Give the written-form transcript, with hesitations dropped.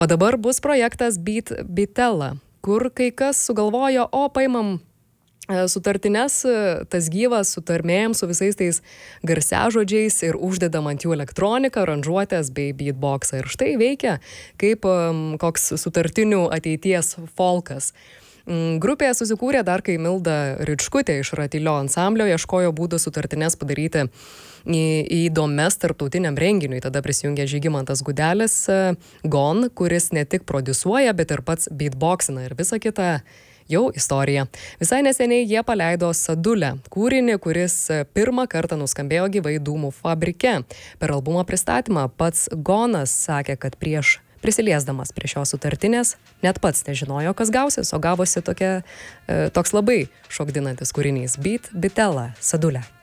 O dabar bus projektas Beat Bitella, kur kai kas sugalvojo, paimam sutartines, tas gyvas su tarmėm, su visais tais garsiažodžiais ir uždedam ant jų elektroniką, aranžuotės bei beatboxą. Ir štai veikia kaip koks sutartinių ateities folkas. Grupėje susikūrė dar, kai Milda Ričkutė iš Ratilio ansamblio ieškojo būdų sutartines padaryti įdomias tarptautiniam renginiui. Tada prisijungė Žygimantas Gudelis, GON, kuris ne tik prodiusuoja, bet ir pats beatboxina ir visa kita jau istorija. Visai neseniai jie paleido Sadulę, kūrinį, kuris pirmą kartą nuskambėjo gyvai Dūmų fabrike. Per albumo pristatymą pats Gonas sakė, kad prieš prisiliesdamas prie šios sutartinės net pats nežinojo, kas gausis, o gavosi toks labai šokdinantis kūrinys Beat Bitella, Sadulė.